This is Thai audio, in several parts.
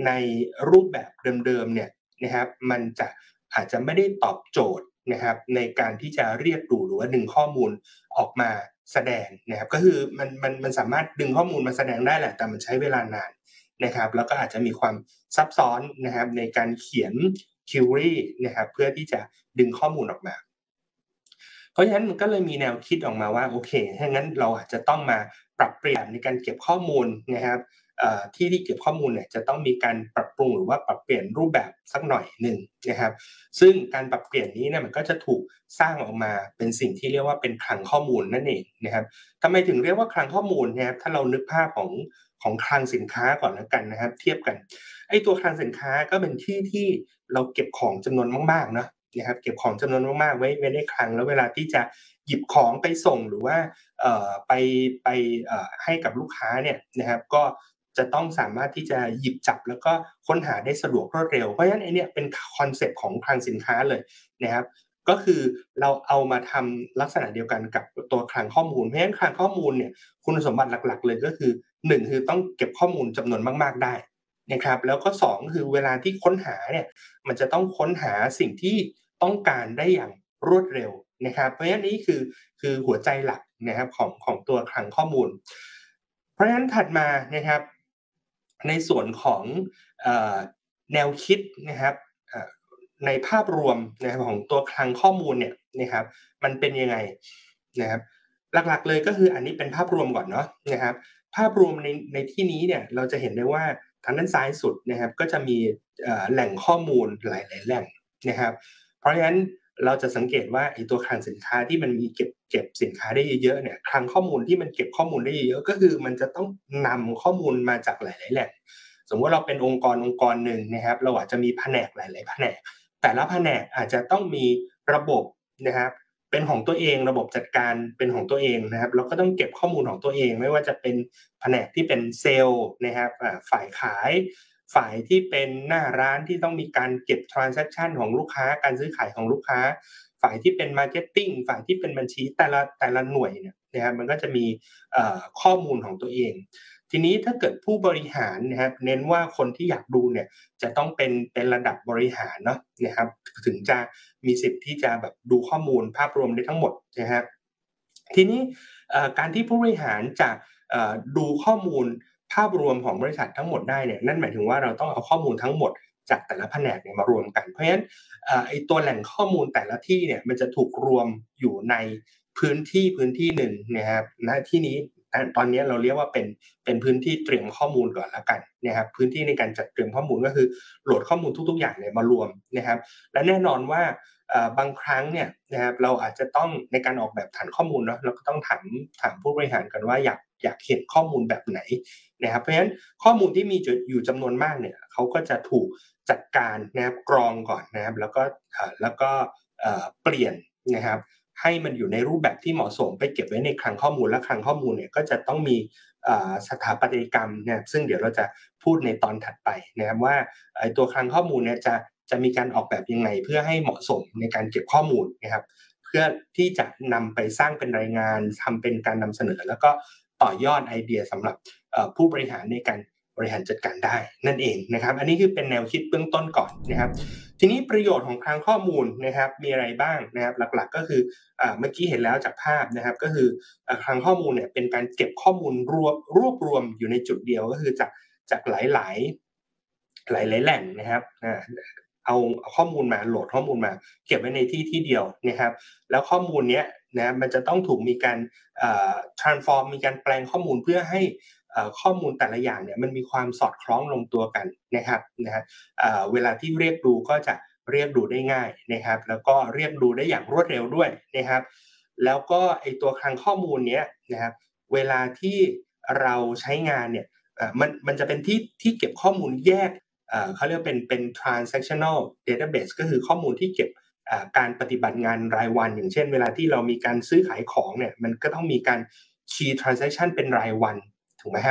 ในรูปแบบเดิมๆเนี่ยนะครับมันอาจจะไม่ได้ตอบโจทย์นะครับในการที่จะเรียกดูหรือว่าดึงข้อมูลออกมาแสดงนะครับก็คือมันสามารถดึงข้อมูลมาแสดงได้แหละแต่มันใช้เวลานานนะครับแล้วก็อาจจะมีความซับซ้อนนะครับในการเขียน query นะครับเพื่อที่จะดึงข้อมูลออกมาเพราะฉะนั้นมันก็เลยมีแนวคิดออกมาว่าโอเคถ้างั้นเราอาจจะต้องมาปรับเปลี่ยนในการเก็บข้อมูลนะครับที่เก็บข้อมูลเนี่ยจะต้องมีการปรับปรุงหรือว่าปรับเปลี่ยนรูปแบบสักหน่อยหนึ่งนะครับซึ่งการปรับเปลี่ยนนี้เนี่ยมันก็จะถูกสร้างออกมาเป็นสิ่งที่เรียกว่าเป็นคลังข้อมูลนั่นเองนะครับทำไมถึงเรียกว่าคลังข้อมูลนะครับถ้าเรานึกภาพของคลังสินค้าก่อนแล้วกันนะครับเทียบกันไอ้ตัวคลังสินค้าก็เป็นที่ที่เราเก็บของจำนวนมากๆเนาะนะครับเก็บของจำนวนมากๆไว้ในคลังแล้วเวลาที่จะหยิบของไปส่งหรือว่าไปให้กับลูกค้าเนี่ยนะครับก็จะต้องสามารถที่จะหยิบจับแล้วก็ค้นหาได้สะดวกรวดเร็วเพราะฉะนั้นไอ้เนี่ยเป็นคอนเซปต์ของคลังสินค้าเลยนะครับก็คือเราเอามาทำลักษณะเดียวกันกับตัวคลังข้อมูลเพราะฉะนั้นคลังข้อมูลเนี่ยคุณสมบัติหลักๆเลยก็คือ1คือต้องเก็บข้อมูลจำนวนมากๆได้นะครับแล้วก็2คือเวลาที่ค้นหาเนี่ยมันจะต้องค้นหาสิ่งที่ต้องการได้อย่างรวดเร็วนะครับเพราะฉะนั้นนี่คือหัวใจหลักนะครับของตัวคลังข้อมูลเพราะฉะนั้นถัดมานะครับในส่วนของเอ่อแนวคิดนะครับเอ่อในภาพรวมนะครับของตัวคลังข้อมูลเนี่ยนะครับมันเป็นยังไงนะครับหลักๆเลยก็คืออันนี้เป็นภาพรวมก่อนเนาะนะครับภาพรวมในที่นี้เนี่ยเราจะเห็นได้ว่าทางด้านซ้ายสุดนะครับก็จะมีแหล่งข้อมูลหลายๆแหล่งนะครับเพราะฉะนั้นเราจะสังเกตว่าไอ้ตัวคลังสินค้าที่มันมีเก็บสินค้าได้เยอะๆเนี่ยคลังข้อมูลที่มันเก็บข้อมูลได้เยอะๆก็คือมันจะต้องนำข้อมูลมาจากหลายๆแหล่งสมมุติเราเป็นองค์กรหนึ่งนะครับเราอาจจะมีแผนกหลายๆแผนกแต่ละแผนกอาจจะต้องมีระบบนะครับเป็นของตัวเองระบบจัดการเป็นของตัวเองนะครับเราก็ต้องเก็บข้อมูลของตัวเองไม่ว่าจะเป็นแผนกที่เป็นเซลล์นะครับฝ่ายขายฝ่ายที่เป็นหน้าร้านที่ต้องมีการเก็บ transaction ของลูกค้าการซื้อขายของลูกค้าฝ่ายที่เป็น marketing ฝ่ายที่เป็นบัญชีแต่ละหน่วยเนี่ยนะครับมันก็จะมีข้อมูลของตัวเองทีนี้ถ้าเกิดผู้บริหารนะครับเน้นว่าคนที่อยากดูเนี่ยจะต้องเป็นระดับบริหารเนาะนะครับถึงจะมีสิทธิ์ที่จะแบบดูข้อมูลภาพรวมได้ทั้งหมดนะครับทีนี้การที่ผู้บริหารจะดูข้อมูลภาพรวมของบริษัททั้งหมดได้เนี่ยนั่นหมายถึงว่าเราต้องเอาข้อมูลทั้งหมดจากแต่ละแผนกเนี่ยมารวมกันเพราะฉะนั้นไอ้ตัวแหล่งข้อมูลแต่ละที่เนี่ยมันจะถูกรวมอยู่ในพื้นที่หนึ่งนะครับณที่นี้ตอนนี้เราเรียกว่าเป็นพื้นที่เตรียมข้อมูลก่อนแล้วกันนะครับพื้นที่ในการจัดเตรียมข้อมูลก็คือโหลดข้อมูลทุกๆอย่างเนี่ยมารวมนะครับและแน่นอนว่าบางครั้งเนี่ยนะครับเราอาจจะต้องในการออกแบบฐานข้อมูลเนาะเราก็ต้องถามผู้บริหารกันว่าอยากเห็นข้อมูลแบบไหนนะครับเพราะฉะนั้นข้อมูลที่มีอยู่จำนวนมากเนี่ยเขาก็จะถูกจัดการนะครับกรองก่อนนะครับแล้วก็เปลี่ยนนะครับให้มันอยู่ในรูปแบบที่เหมาะสมไปเก็บไว้ในคลังข้อมูลและคลังข้อมูลเนี่ยก็จะต้องมีสถาปัตยกรรมนะครับซึ่งเดี๋ยวเราจะพูดในตอนถัดไปนะครับว่าไอ้ตัวคลังข้อมูลเนี่ยจะมีการออกแบบยังไงเพื่อให้เหมาะสมในการเก็บข้อมูลนะครับเพื่อที่จะนำไปสร้างเป็นรายงานทำเป็นการนำเสนอแล้วก็ต่อยอดไอเดียสำหรับผู้บริหารในการบริหารจัดการได้นั่นเองนะครับอันนี้คือเป็นแนวคิดเบื้องต้นก่อนนะครับทีนี้ประโยชน์ของคลังข้อมูลนะครับมีอะไรบ้างนะครับหลักๆก็คือเมื่อกี้เห็นแล้วจากภาพนะครับก็คือคลังข้อมูลเนี่ยเป็นการเก็บข้อมูลรวบรวมอยู่ในจุดเดียวก็คือจากหลายๆแหล่งนะครับเอาข้อมูลมาโหลดข้อมูลมาเก็บไว้ในที่เดียวนะครับแล้วข้อมูลเนี้ยนะมันจะต้องถูกมีการtransform มีการแปลงข้อมูลเพื่อให้ข้อมูลแต่ละอย่างเนี่ยมันมีความสอดคล้องลงตัวกันนะครับเวลาที่เรียกดูก็จะเรียกดูได้ง่ายนะครับแล้วก็เรียกดูได้อย่างรวดเร็วด้วยนะครับแล้วก็ไอตัวคลังข้อมูลเนี้ยนะครับเวลาที่เราใช้งานเนี่ยมันจะเป็นที่เก็บข้อมูลแยกเขาเรียกว่าเป็น transactional database ก็คือข้อมูลที่เก็บการปฏิบัติงานรายวันอย่างเช่นเวลาที่เรามีการซื้อขายของเนี่ยมันก็ต้องมีการ key transaction เป็นรายวันถูกไหมฮะเพ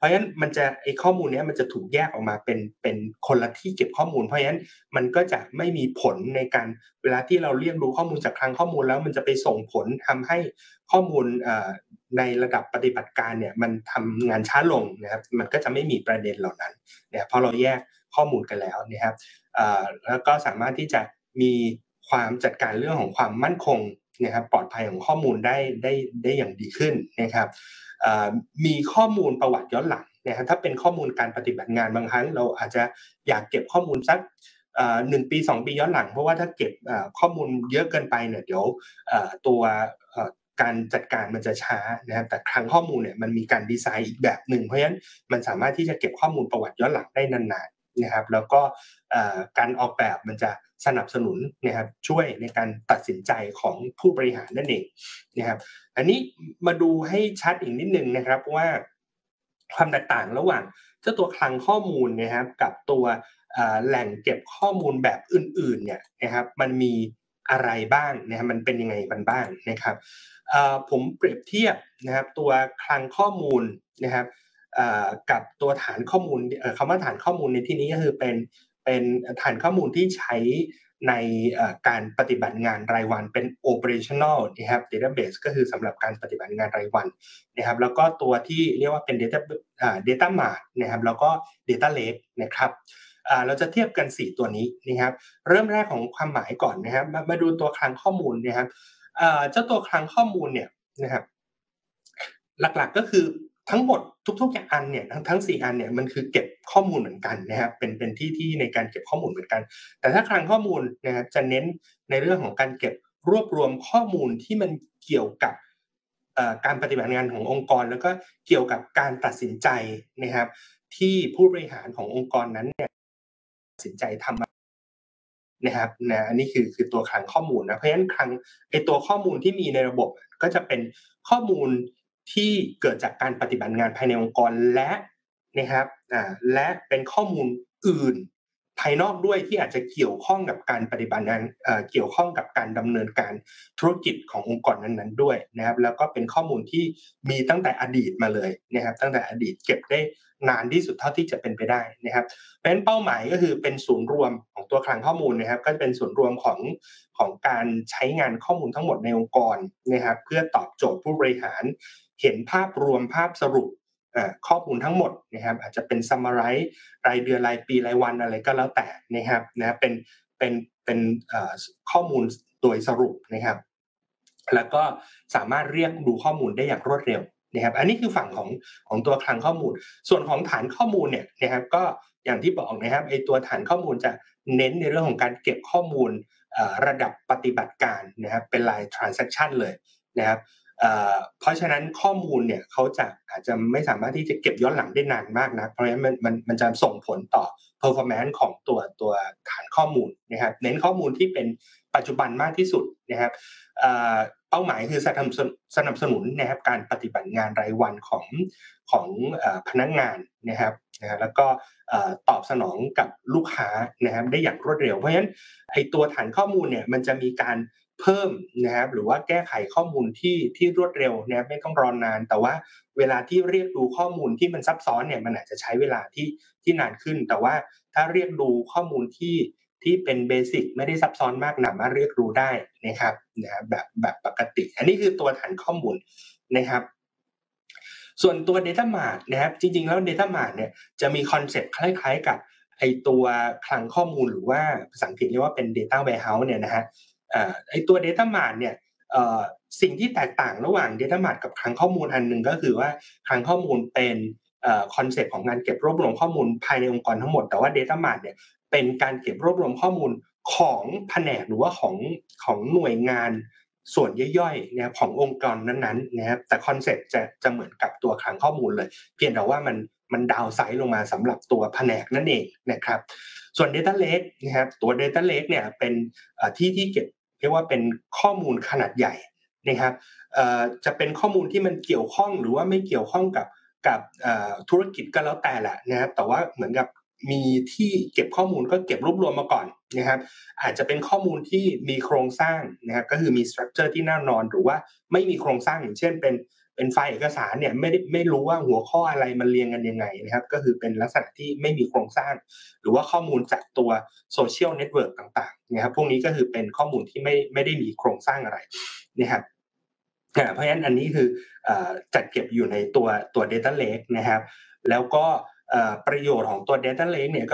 ราะฉะนั้นมันจะไอ้ข้อมูลเนี้ยมันจะถูกแยกออกมาเป็นคนละที่เก็บข้อมูลเพราะฉะนั้นมันก็จะไม่มีผลในการเวลาที่เราเรียกดูข้อมูลจากคลังข้อมูลแล้วมันจะไปส่งผลทำให้ข้อมูลในระดับปฏิบัติการเนี่ยมันทำงานช้าลงนะครับมันก็จะไม่มีประเด็นเหล่านั้นเนี่ยเพราะเราแยกข้อมูลกันแล้วนะครับแล้วก็สามารถที่จะมีความจัดการเรื่องของความมั่นคงนะครับปลอดภัยของข้อมูลได้อย่างดีขึ้นนะครับมีข้อมูลประวัติย้อนหลังนะครับถ้าเป็นข้อมูลการปฏิบัติงานบางครั้งเราอาจจะอยากเก็บข้อมูลสัก1ปี2ปีย้อนหลังเพราะว่าถ้าเก็บข้อมูลเยอะเกินไปเนี่ยเดี๋ยวตัวการจัดการมันจะช้านะครับแต่คลังข้อมูลเนี่ยมันมีการดีไซน์อีกแบบหนึ่งเพราะฉะนั้นมันสามารถที่จะเก็บข้อมูลประวัติย้อนหลังได้นานๆนะครับแล้วก็การออกแบบมันจะสนับสนุนนะครับช่วยในการตัดสินใจของผู้บริหารนั่นเองนะครับอันนี้มาดูให้ชัดอีกนิดนึงนะครับว่าความแตกต่างระหว่างเจ้าตัวคลังข้อมูลนะครับกับตัวแหล่งเก็บข้อมูลแบบอื่นๆเนี่ยนะครับมันมีอะไรบ้างนะครับมันเป็นยังไงกันบ้างนะครับผมเปรียบเทียบนะครับตัวคลังข้อมูลนะครับกับตัวฐานข้อมูลคำว่าฐานข้อมูลในที่นี้ก็คือเป็นฐานข้อมูลที่ใช้ในการปฏิบัติงานรายวันเป็น operational นะครับ database ก็คือสำหรับการปฏิบัติงานรายวันนะครับแล้วก็ตัวที่เรียกว่าเป็น data mart นะครับแล้วก็ data lake นะครับเราจะเทียบกัน4ตัวนี้นะครับเริ่มแรกของความหมายก่อนนะครับมาดูตัวคลังข้อมูลนะครับเจ้าตัวคลังข้อมูลเนี่ยนะครับหลักๆก็คือทั้งหมดทุกๆอันเนี่ยทั้ง4อันเนี่ยมันคือเก็บข้อมูลเหมือนกันนะครับเป็นที่ในการเก็บข้อมูลเหมือนกันแต่ถ้าคลังข้อมูลนะครับจะเน้นในเรื่องของการเก็บรวบรวมข้อมูลที่มันเกี่ยวกับการปฏิบัติงานขององค์กรแล้วก็เกี่ยวกับการตัดสินใจนะครับที่ผู้บริหารขององค์กรนั้นเนี่ยตัดสินใจทำนะครับนะอันนี้คือตัวคลังข้อมูลนะเพราะฉะนั้นคลังไอ้ตัวข้อมูลที่มีในระบบก็จะเป็นข้อมูลที่เกิดจากการปฏิบัติงานภายในองค์กรและนะครับและเป็นข้อมูลอื่นภายนอกด้วยที่อาจจะเกี่ยวข้องกับการปฏิบัติงานเกี่ยวข้องกับการดำเนินการธุรกิจขององค์กรนั้นๆด้วยนะครับแล้วก็เป็นข้อมูลที่มีตั้งแต่อดีตมาเลยนะครับตั้งแต่อดีตเก็บได้นานที่สุดเท่าที่จะเป็นไปได้นะครับเพราะฉะนั้นเป้าหมายก็คือเป็นศูนย์รวมของตัวคลังข้อมูลนะครับก็จะเป็นศูนย์รวมของการใช้งานข้อมูลทั้งหมดในองค์กรนะครับเพื่อตอบโจทย์ผู้บริหารเห็นภาพรวมภาพสรุปข้อมูลทั้งหมดนะครับอาจจะเป็น summarize รายเดือนรายปีรายวันอะไรก็แล้วแต่นะครับนะเป็นข้อมูลโดยสรุปนะครับแล้วก็สามารถเรียกดูข้อมูลได้อย่างรวดเร็วนะครับอันนี้คือฝั่งของตัวคลังข้อมูลส่วนของฐานข้อมูลเนี่ยนะครับก็อย่างที่บอกนะครับไอ้ตัวฐานข้อมูลจะเน้นในเรื่องของการเก็บข้อมูลระดับปฏิบัติการนะครับเป็นราย transaction เลยนะครับเพราะฉะนั้นข้อมูลเนี่ยเขาอาจจะไม่สามารถที่จะเก็บย้อนหลังได้นานมากนะเพราะฉะนั้นมันจะส่งผลต่อ performance ของตัวฐานข้อมูลนะครับเน้นข้อมูลที่เป็นปัจจุบันมากที่สุดนะครับเป้าหมายคือสนับสนุนนะครับการปฏิบัติงานรายวันของพนักงานนะครับแล้วก็ตอบสนองกับลูกค้านะครับได้อย่างรวดเร็วเพราะฉะนั้นไอ้ตัวฐานข้อมูลเนี่ยมันจะมีการเพิ่มนะครับหรือว่าแก้ไขข้อมูลที่รวดเร็วนะครับไม่ต้องรอนานแต่ว่าเวลาที่เรียกดูข้อมูลที่มันซับซ้อนเนี่ยมันอาจจะใช้เวลาที่นานขึ้นแต่ว่าถ้าเรียกดูข้อมูลที่เป็นเบสิกไม่ได้ซับซ้อนมากสามารถเรียกรู้ได้นะครับแบบปกติอันนี้คือตัวฐานข้อมูลนะครับส่วนตัว Data Mart นะครับจริงๆแล้ว Data Mart เนี่ยจะมีคอนเซ็ปต์คล้ายๆกับไอ้ตัวคลังข้อมูลหรือว่าภาษาอังกฤษเรียกว่าเป็น Data Warehouse เนี่ยนะฮะไอ้ตัว Data Mart เนี่ยสิ่งที่แตกต่างระหว่าง Data Mart กับคลังข้อมูลอันหนึ่งก็คือว่าคลังข้อมูลเป็นคอนเซ็ปต์ของการเก็บรวบรวมข้อมูลภายในองค์กรทั้งหมดแต่ว่า Data Mart เนี่ยเป็นการเก็บรวบรวมข้อมูลของแผนกหรือว่าของหน่วยงานส่วนย่อยๆนะครับขององค์กรนั้นๆนะครับแต่คอนเซ็ปต์จะเหมือนกับตัวคลังข้อมูลเลยเพียงแต่ว่ามันดาวไซด์ลงมาสำหรับตัวแผนกนั่นเองนะครับส่วน Data Lake นะครับตัว Data Lake เนี่ยเป็นที่เก็บเรียกว่าเป็นข้อมูลขนาดใหญ่นะครับจะเป็นข้อมูลที่มันเกี่ยวข้องหรือว่าไม่เกี่ยวข้องกับธุรกิจก็แล้วแต่แหละนะครับแต่ว่าเหมือนกับมีที่เก็บข้อมูลก็เก็บรวบรวมมาก่อนนะครับอาจจะเป็นข้อมูลที่มีโครงสร้างนะครับก็คือมี structure ที่แน่นอนหรือว่าไม่มีโครงสร้างอย่างเช่นเป็นเป็นไฟล์เอกสารเนี่ยไม่รู้ว่าหัวข้ออะไรมันเรียงกันยังไงนะครับก็คือเป็นลักษณะที่ไม่มีโครงสร้างหรือว่าข้อมูลจากตัว social network ต่างๆนะครับพวกนี้ก็คือเป็นข้อมูลที่ไม่ได้มีโครงสร้างอะไรนะครับเพราะฉะนั้นอันนี้คือจัดเก็บอยู่ในตัว data lake นะครับแล้วก็ประโยชน์ของตัว data lake เนี่ย